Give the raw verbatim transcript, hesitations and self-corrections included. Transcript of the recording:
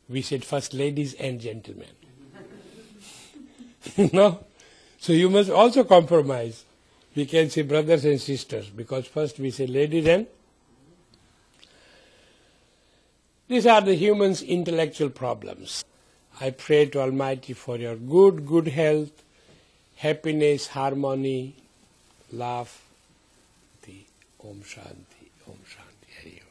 We said first ladies and gentlemen. No? So you must also compromise. We can say brothers and sisters, because first we say ladies and... These are the human's intellectual problems. I pray to Almighty for your good, good health, happiness, harmony, love. Om Shanti, Om Shanti, Hari Om.